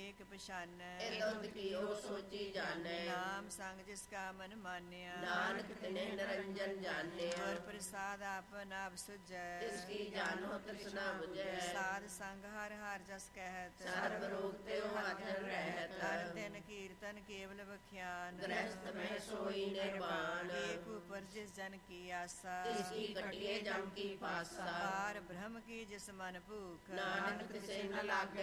ਏਕ ਪਛਾਨੈ। ਇਹ ਤੁਧ ਕੀਓ ਸੋਚੀ ਜਾਣੈ। ਨਾਮ ਸੰਗ ਜਿਸ ਕਾ ਮਨ ਮਾਨਿਆ। ਨਾਨਕ ਤਿਨੇ ਨਿਰੰਜਨ ਜਾਣਿਆ। ਗੁਰ ਪ੍ਰਸਾਦ ਆਪਨ ਆਪ ਸੁਝੈ। ਤਿਸ ਕੀ ਜਾਣੋ ਤ੍ਰਿਸ਼ਨਾ ਬੁਝੈ। ਸਾਧ ਸੰਗ ਹਰ ਹਰ ਜਸ ਕਹਿਤ। ਸਰਬ ਰੋਗ ਤੇ ਹਾਜ਼ਰ ਰਹਿਤ। ਤਨ ਤਿਨ ਕੀਰਤਨ ਕੇਵਲ ਬਖਿਆਨ। ਗ੍ਰਸਤ ਮੈਂ ਸੋਈ ਨਿਰਵਾਣ। ਏਕ ਉਪਰ ਜਿਸ ਜਨ ਕੀ ਆਸਾ। ਤਿਸ ਕੀ ਕਟਿਏ ਜਮ ਕੀ ਪਾਸਾ। ਪਾਰ ਬ੍ਰਹਮ ਕੀ ਜਿਸ ਮਨ ਭੂਖ। ਨਾਨਕ ਤਿਸੇ ਨ ਲਾਗੈ